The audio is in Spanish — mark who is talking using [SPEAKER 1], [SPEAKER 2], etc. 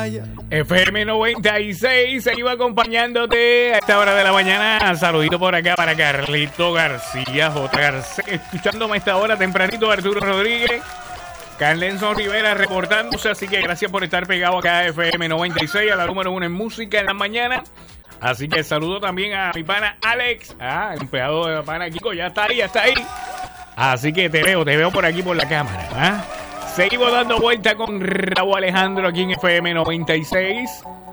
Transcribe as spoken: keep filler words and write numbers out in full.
[SPEAKER 1] vaya.
[SPEAKER 2] F M noventa y seis, seguimos acompañándote a esta hora de la mañana. Saludito por acá para Carlito García, J. García, escuchándome a esta hora tempranito, Arturo Rodríguez, Carlenson Rivera reportándose, así que gracias por estar pegado acá a F M noventa y seis, a la número uno en música en la mañana. Así que saludo también a mi pana Alex, ah, el empleado de la pana Kiko, ya está ahí, ya está ahí. Así que te veo, te veo por aquí por la cámara, ¿ah? Seguimos dando vuelta con Raúl Alejandro aquí en F M noventa y seis.